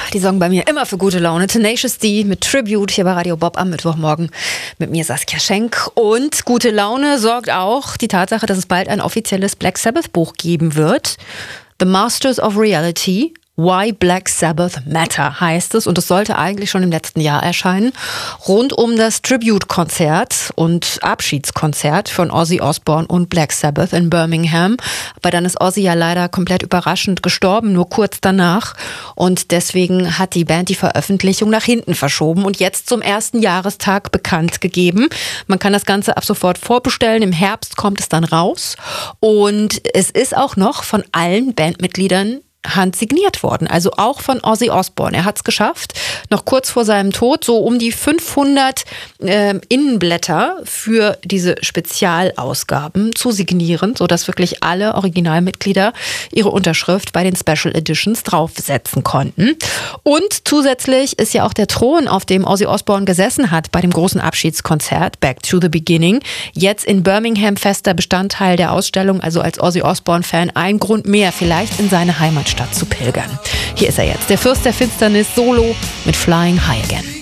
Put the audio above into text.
die sorgen bei mir immer für gute Laune. Tenacious D mit Tribute hier bei Radio Bob am Mittwochmorgen mit mir Saskia Schenk. Und gute Laune sorgt auch die Tatsache, dass es bald ein offizielles Black Sabbath Buch geben wird. The Masters of Reality. Why Black Sabbath Matter heißt es, und es sollte eigentlich schon im letzten Jahr erscheinen, rund um das Tribute-Konzert und Abschiedskonzert von Ozzy Osbourne und Black Sabbath in Birmingham. Aber dann ist Ozzy ja leider komplett überraschend gestorben, nur kurz danach, und deswegen hat die Band die Veröffentlichung nach hinten verschoben und jetzt zum ersten Jahrestag bekannt gegeben. Man kann das Ganze ab sofort vorbestellen, im Herbst kommt es dann raus, und es ist auch noch von allen Bandmitgliedern handsigniert worden, also auch von Ozzy Osbourne. Er hat es geschafft, noch kurz vor seinem Tod so um die 500 Innenblätter für diese Spezialausgaben zu signieren, sodass wirklich alle Originalmitglieder ihre Unterschrift bei den Special Editions draufsetzen konnten. Und zusätzlich ist ja auch der Thron, auf dem Ozzy Osbourne gesessen hat bei dem großen Abschiedskonzert Back to the Beginning, jetzt in Birmingham fester Bestandteil der Ausstellung, also als Ozzy Osbourne-Fan ein Grund mehr, vielleicht in seine Heimatstadt zu pilgern. Hier ist er jetzt, der Fürst der Finsternis solo mit Flying High Again.